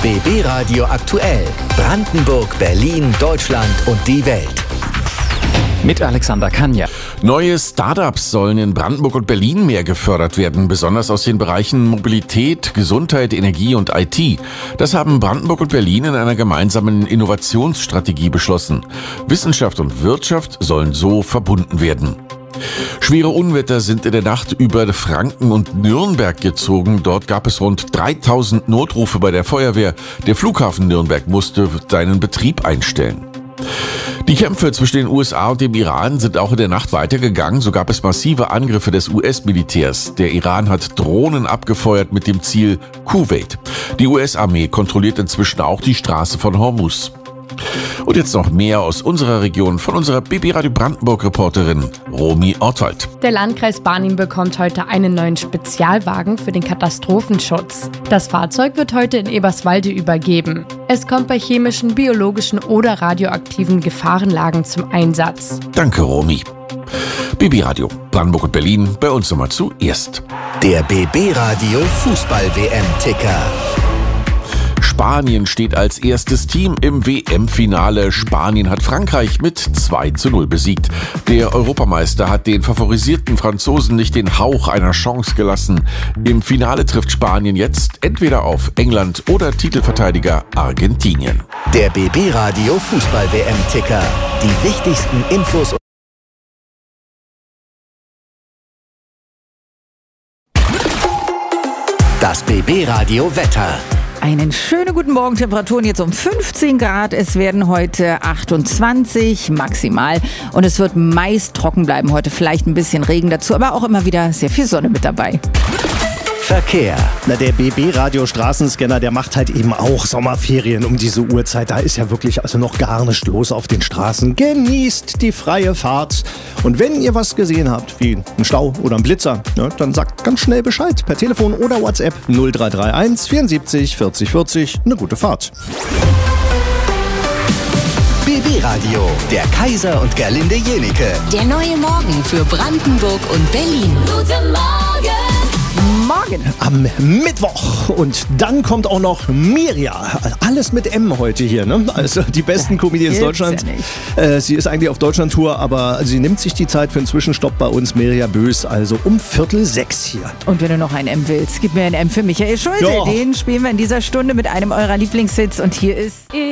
BB Radio aktuell. Brandenburg, Berlin, Deutschland und die Welt. Mit Alexander Kanja. Neue Startups sollen in Brandenburg und Berlin mehr gefördert werden, besonders aus den Bereichen Mobilität, Gesundheit, Energie und IT. Das haben Brandenburg und Berlin in einer gemeinsamen Innovationsstrategie beschlossen. Wissenschaft und Wirtschaft sollen so verbunden werden. Schwere Unwetter sind in der Nacht über Franken und Nürnberg gezogen. Dort gab es rund 3000 Notrufe bei der Feuerwehr. Der Flughafen Nürnberg musste seinen Betrieb einstellen. Die Kämpfe zwischen den USA und dem Iran sind auch in der Nacht weitergegangen. So gab es massive Angriffe des US-Militärs. Der Iran hat Drohnen abgefeuert mit dem Ziel Kuwait. Die US-Armee kontrolliert inzwischen auch die Straße von Hormuz. Und jetzt noch mehr aus unserer Region von unserer BB Radio Brandenburg-Reporterin Romy Ortwald. Der Landkreis Barnim bekommt heute einen neuen Spezialwagen für den Katastrophenschutz. Das Fahrzeug wird heute in Eberswalde übergeben. Es kommt bei chemischen, biologischen oder radioaktiven Gefahrenlagen zum Einsatz. Danke, Romy. BB Radio Brandenburg und Berlin, bei uns nochmal zuerst. Der BB Radio Fußball-WM-Ticker. Spanien steht als erstes Team im WM-Finale. Spanien hat Frankreich mit 2:0 besiegt. Der Europameister hat den favorisierten Franzosen nicht den Hauch einer Chance gelassen. Im Finale trifft Spanien jetzt entweder auf England oder Titelverteidiger Argentinien. Der BB Radio Fußball-WM-Ticker. Die wichtigsten Infos. Das BB Radio Wetter. Einen schönen guten Morgen, Temperaturen jetzt um 15 Grad. Es werden heute 28 maximal und es wird meist trocken bleiben. Heute vielleicht ein bisschen Regen dazu, aber auch immer wieder sehr viel Sonne mit dabei. Verkehr. Der BB-Radio-Straßenscanner, der macht halt eben auch Sommerferien um diese Uhrzeit. Da ist ja wirklich also noch gar nicht los auf den Straßen. Genießt die freie Fahrt. Und wenn ihr was gesehen habt, wie ein Stau oder ein Blitzer, dann sagt ganz schnell Bescheid. Per Telefon oder WhatsApp 0331 74 40 40. Eine gute Fahrt. BB Radio, der Kaiser und Gerlinde Jenike. Der neue Morgen für Brandenburg und Berlin. Guten Morgen! Morgen. Am Mittwoch. Und dann kommt auch noch Mirja. Alles mit M heute hier, ne? Also die besten Comedians Deutschlands. Ja, sie ist eigentlich auf Deutschlandtour, aber sie nimmt sich die Zeit für einen Zwischenstopp bei uns. Mirja Bös, also um 5:45 hier. Und wenn du noch ein M willst, gib mir ein M für Michael Schulte. Ja. Den spielen wir in dieser Stunde mit einem eurer Lieblingshits. Und hier ist...